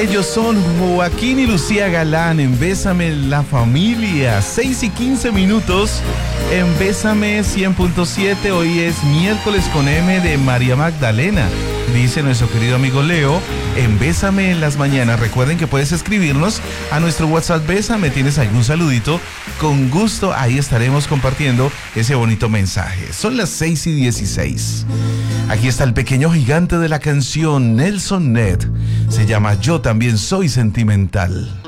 Ellos son Joaquín y Lucía Galán en Bésame la Familia. 6:15 en Bésame 100.7. Hoy es miércoles con M de María Magdalena. Dice nuestro querido amigo Leo, en Bésame en las mañanas. Recuerden que puedes escribirnos a nuestro WhatsApp Bésame. ¿Tienes algún saludito? Con gusto, ahí estaremos compartiendo ese bonito mensaje. Son las 6:16. Aquí está el pequeño gigante de la canción, Nelson Ned. Se llama Yo también soy sentimental.